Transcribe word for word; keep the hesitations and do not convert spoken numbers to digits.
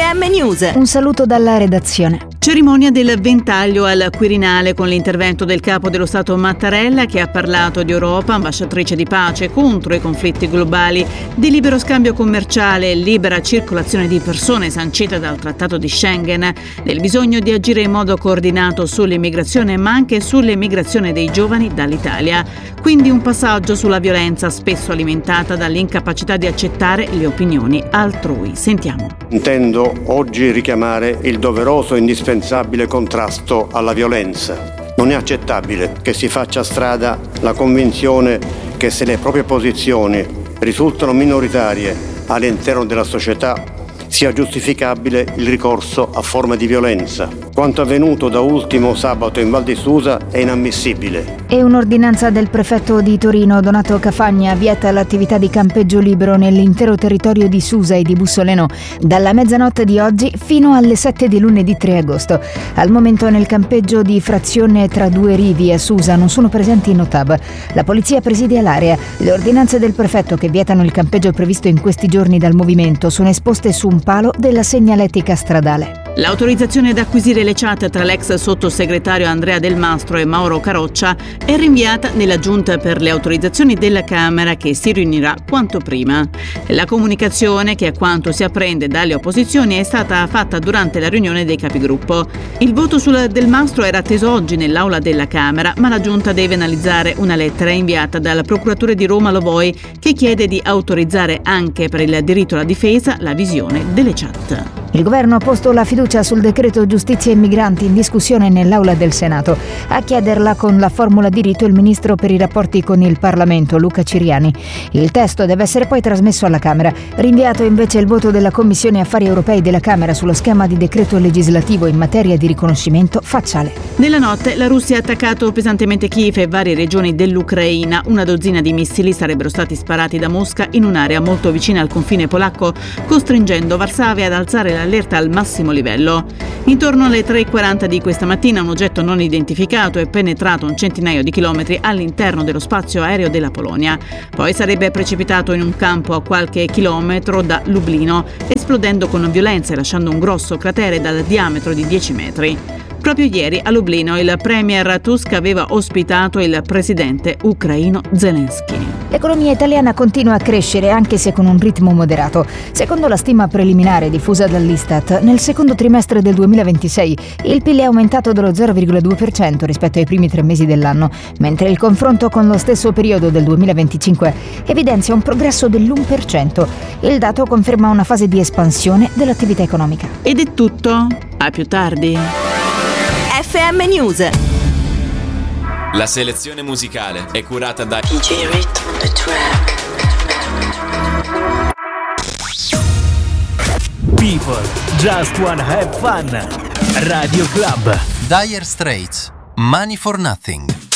M News. Un saluto dalla redazione. Cerimonia del ventaglio al Quirinale con l'intervento del capo dello Stato Mattarella, che ha parlato di Europa, ambasciatrice di pace contro i conflitti globali, di libero scambio commerciale e libera circolazione di persone sancita dal Trattato di Schengen, del bisogno di agire in modo coordinato sull'immigrazione ma anche sull'emigrazione dei giovani dall'Italia. Quindi un passaggio sulla violenza spesso alimentata dall'incapacità di accettare le opinioni altrui. Sentiamo. Intendo oggi richiamare il doveroso e indispensabile contrasto alla violenza. Non è accettabile che si faccia strada la convinzione che se le proprie posizioni risultano minoritarie all'interno della società sia giustificabile il ricorso a forme di violenza. Quanto avvenuto da ultimo sabato in Val di Susa è inammissibile. E un'ordinanza del prefetto di Torino, Donato Cafagna, vieta l'attività di campeggio libero nell'intero territorio di Susa e di Bussoleno dalla mezzanotte di oggi fino alle sette di lunedì tre agosto. Al momento nel campeggio di Frazione tra due rivi a Susa non sono presenti i Notab. La polizia presidia l'area. Le ordinanze del prefetto che vietano il campeggio previsto in questi giorni dal movimento sono esposte su un palo della segnaletica stradale. L'autorizzazione ad acquisire le chat tra l'ex sottosegretario Andrea Del Mastro e Mauro Caroccia è rinviata nella Giunta per le autorizzazioni della Camera, che si riunirà quanto prima. La comunicazione, che a quanto si apprende dalle opposizioni, è stata fatta durante la riunione dei capigruppo. Il voto sul Del Mastro era atteso oggi nell'aula della Camera, ma la Giunta deve analizzare una lettera inviata dal procuratore di Roma Lovoi che chiede di autorizzare anche per il diritto alla difesa la visione delle chat. Il governo ha posto la fiducia sul decreto giustizia e migranti in discussione nell'aula del Senato. A chiederla con la formula di rito il ministro per i rapporti con il Parlamento, Luca Ciriani. Il testo deve essere poi trasmesso alla Camera. Rinviato invece il voto della Commissione Affari Europei della Camera sullo schema di decreto legislativo in materia di riconoscimento facciale. Nella notte la Russia ha attaccato pesantemente Kiev e varie regioni dell'Ucraina. Una dozzina di missili sarebbero stati sparati da Mosca in un'area molto vicina al confine polacco, costringendo Varsavia ad alzare l'allerta al massimo livello. Intorno alle tre e quaranta di questa mattina un oggetto non identificato è penetrato un centinaio di chilometri all'interno dello spazio aereo della Polonia. Poi sarebbe precipitato in un campo a qualche chilometro da Lublino, esplodendo con violenza e lasciando un grosso cratere dal diametro di dieci metri. Proprio ieri a Lublino il premier Tusk aveva ospitato il presidente ucraino Zelensky. L'economia italiana continua a crescere anche se con un ritmo moderato. Secondo la stima preliminare diffusa dall'Istat, nel secondo trimestre del duemilaventisei il P I L è aumentato dello zero virgola due per cento rispetto ai primi tre mesi dell'anno, mentre il confronto con lo stesso periodo del duemilaventicinque evidenzia un progresso dell'uno per cento. Il dato conferma una fase di espansione dell'attività economica. Ed è tutto. A più tardi. F M News. La selezione musicale è curata da D J Rhythm on the track. People just wanna have fun. Radio Club. Dire Straits, Money for Nothing.